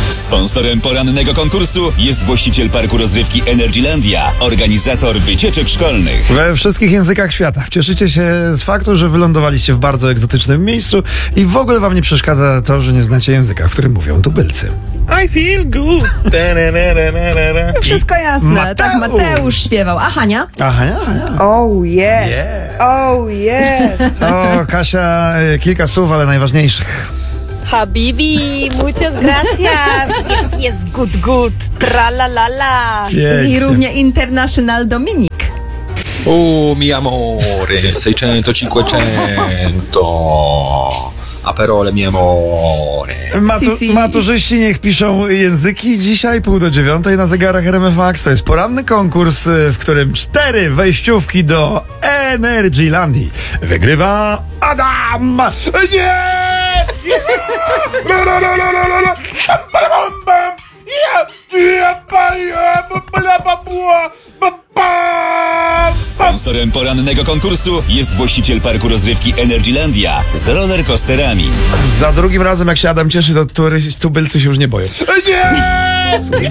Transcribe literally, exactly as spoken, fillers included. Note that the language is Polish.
Sponsorem porannego konkursu jest właściciel parku rozrywki Energylandia, organizator wycieczek szkolnych. We wszystkich językach świata. Cieszycie się z faktu, że wylądowaliście w bardzo egzotycznym miejscu i w ogóle wam nie przeszkadza to, że nie znacie języka, w którym mówią tubylcy. I feel good. Wszystko jasne. Mateusz. Tak, Mateusz śpiewał. A Hania? Aha, ja, ja. Oh yes. Yeah. Oh yes. O, Kasia, y, kilka słów, ale najważniejszych. Habibi, muchas gracias. Yes, yes, good, good. Tra la la la. Pięknie. I równie International Dominik. Oh, mi amore, seicento, cinquecento. Aperole, mi amore. Matu- Si, si. Maturzyści niech piszą języki. Dzisiaj pół do dziewiątej na zegarach R M F Max. To jest poranny konkurs, y, w którym cztery wejściówki do Energylandii wygrywa Adam. Nie! Sponsorem porannego konkursu jest właściciel parku rozrywki Energylandia z rollercoasterami. Za drugim razem, jak się Adam cieszy, to tury- tubylcy się już nie boją. Nie!